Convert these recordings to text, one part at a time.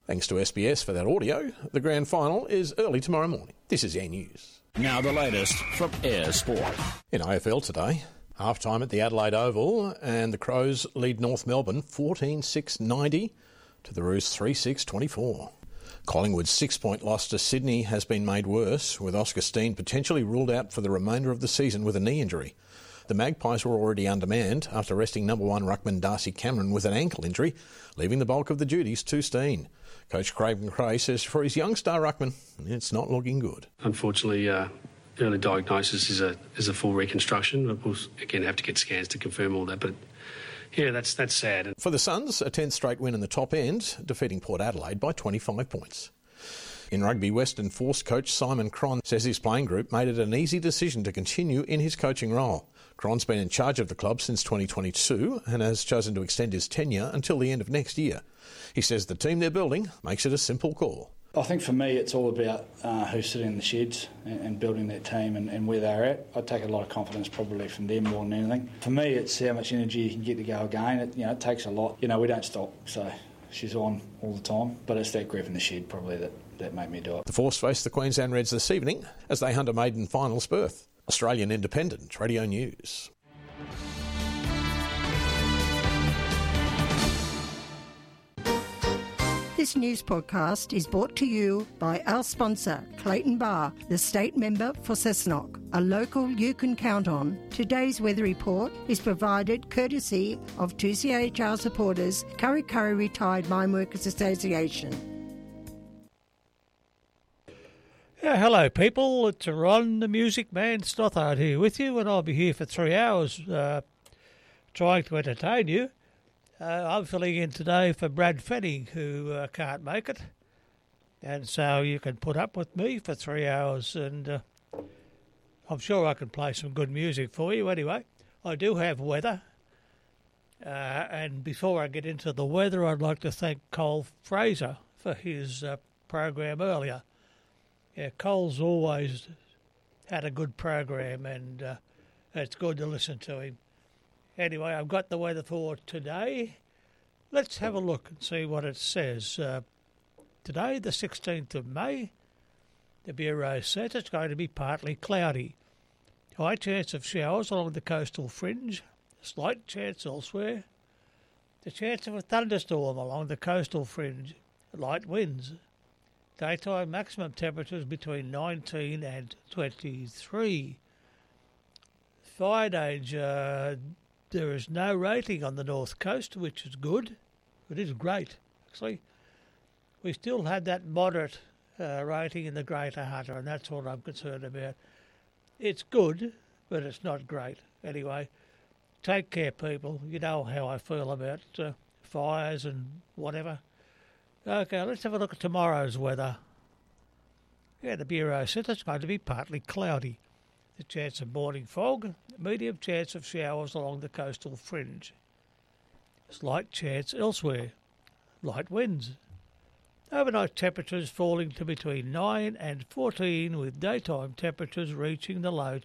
Thanks to SBS for that audio. The grand final is early tomorrow morning. This is Air News. Now the latest from Air Sport. In AFL today, half-time at the Adelaide Oval, and the Crows lead North Melbourne 14-6-90 to the Roos 3-6-24. Collingwood's 6-point loss to Sydney has been made worse, with Oscar Steen potentially ruled out for the remainder of the season with a knee injury. The Magpies were already undermanned after resting number one ruckman Darcy Cameron with an ankle injury, leaving the bulk of the duties to Steen. Coach Craven Cray says for his young star ruckman, it's not looking good. Unfortunately, early diagnosis is a full reconstruction. We'll again have to get scans to confirm all that, but yeah, that's sad. For the Suns, a 10th straight win in the top end, defeating Port Adelaide by 25 points. In rugby, Western Force coach Simon Cron says his playing group made it an easy decision to continue in his coaching role. Cron's been in charge of the club since 2022 and has chosen to extend his tenure until the end of next year. He says the team they're building makes it a simple call. I think for me it's all about who's sitting in the sheds and building that team and where they're at. I take a lot of confidence probably from them more than anything. For me it's how much energy you can get to go again. It takes a lot. We don't stop, so she's on all the time. But it's that grip in the shed probably that made me do it. The Force face the Queensland Reds this evening as they hunt a maiden finals berth. Australian Independent Radio News. This news podcast is brought to you by our sponsor, Clayton Bar, the state member for Cessnock, a local you can count on. Today's weather report is provided courtesy of 2CHR supporters, Kurri Kurri Retired Mine Workers Association. Hello people, it's Ron the Music Man Stothard here with you, and I'll be here for 3 hours trying to entertain you. I'm filling in today for Brad Fanning, who can't make it, and so you can put up with me for 3 hours, and I'm sure I can play some good music for you. Anyway, I do have weather, and before I get into the weather, I'd like to thank Cole Fraser for his program earlier. Yeah, Cole's always had a good program, and it's good to listen to him. Anyway, I've got the weather for today. Let's have a look and see what it says. Today, the 16th of May, the Bureau says it's going to be partly cloudy. High chance of showers along the coastal fringe, slight chance elsewhere. The chance of a thunderstorm along the coastal fringe, light winds. Daytime maximum temperatures between 19 and 23. Fire danger, there is no rating on the north coast, which is good. It is great, actually. We still had that moderate rating in the Greater Hunter, and that's what I'm concerned about. It's good, but it's not great. Anyway, take care, people. You know how I feel about fires and whatever. Okay, let's have a look at tomorrow's weather. Yeah, the Bureau says it's going to be partly cloudy. The chance of morning fog, medium chance of showers along the coastal fringe. Slight chance elsewhere. Light winds. Overnight temperatures falling to between 9 and 14, with daytime temperatures reaching the low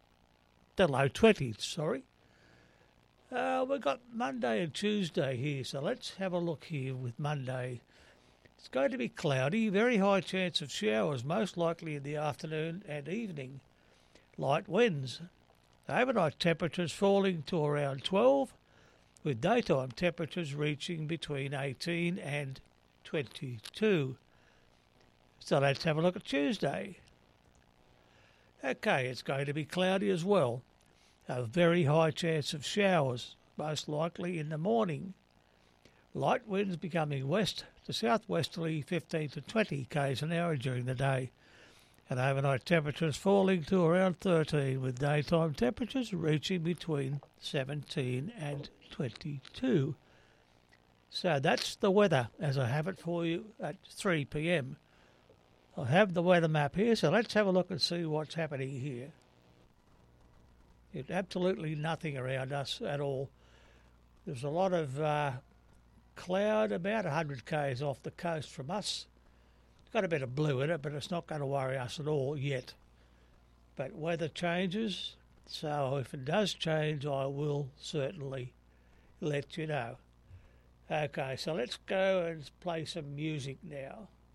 20s. We've got Monday and Tuesday here, so let's have a look here with Monday. It's going to be cloudy, very high chance of showers, most likely in the afternoon and evening. Light winds. Overnight temperatures falling to around 12, with daytime temperatures reaching between 18 and 22. So let's have a look at Tuesday. Okay, it's going to be cloudy as well. A very high chance of showers, most likely in the morning. Light winds becoming west to southwesterly 15 to 20 k's an hour during the day. And overnight temperatures falling to around 13, with daytime temperatures reaching between 17 and 22. So that's the weather as I have it for you at 3 p.m. I have the weather map here, so let's have a look and see what's happening here. It's absolutely nothing around us at all. There's a lot of cloud about 100 k's off the coast from us. It's got a bit of blue in it, but it's not going to worry us at all yet. But weather changes, so if it does change, I will certainly let you know. Okay, so let's go and play some music now.